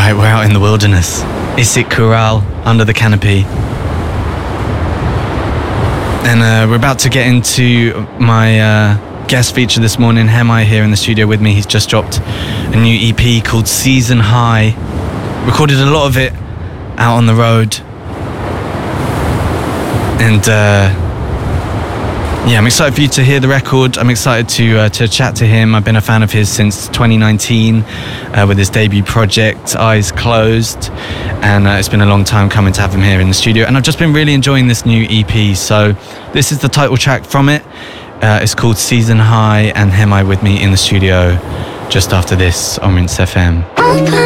Right, we're out in the wilderness. Issyk Corral, under the canopy. And we're about to get into my guest feature this morning. Hemai here in the studio with me. He's just dropped a new EP called Season High. Recorded a lot of it out on the road. And yeah, I'm excited for you to hear the record. I'm excited to chat to him. I've been a fan of his since 2019 with his debut project, Eyes Closed. And it's been a long time coming to have him here in the studio. And I've just been really enjoying this new EP. So this is the title track from it. It's called Season High, and Hemai with me in the studio just after this on Rinse FM.